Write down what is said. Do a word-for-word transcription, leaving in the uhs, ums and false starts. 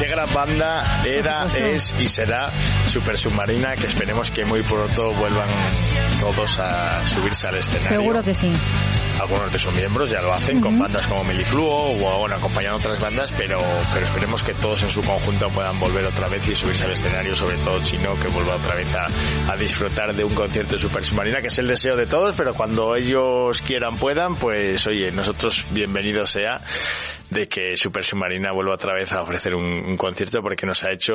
qué gran banda era, es y será Super Submarina, que esperemos que muy pronto vuelvan todos a subirse al escenario. Seguro que sí. Algunos de sus miembros ya lo hacen, uh-huh, con bandas como Melifluo o bueno, acompañando otras bandas, pero pero esperemos que todos en su conjunto puedan volver otra vez y subirse al escenario, sobre todo Chino, que vuelva otra vez a, a disfrutar de un concierto de Super Submarina, que es el deseo de todos, pero cuando ellos quieran, puedan, pues oye, nosotros bienvenido sea de que Super Submarina vuelva otra vez a ofrecer un, un concierto, porque nos ha hecho